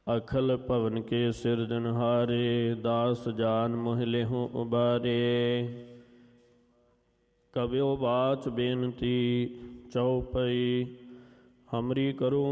ਅਖਲ ਭਵਨ ਕੇ ਸਿਰਜਨਹਾਰੇ, ਦਾਸ ਜਾਨ ਮੋਹ ਲਿਹੁ ਉਬਾਰੇ। ਕਬਿਓ ਬਾਚ ਬੇਨਤੀ ਚਉਪਈ, ਹਮਰੀ ਕਰੋ